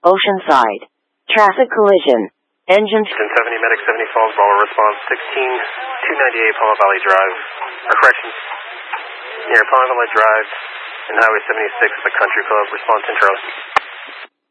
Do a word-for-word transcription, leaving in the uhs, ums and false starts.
Oceanside. Traffic collision. Engine seventy, Medic seventy Falls, Bravo response sixteen, two ninety-eight Palma Valley Drive. Or correction, near Palma Valley Drive and Highway seventy-six, the Country Club, response intro.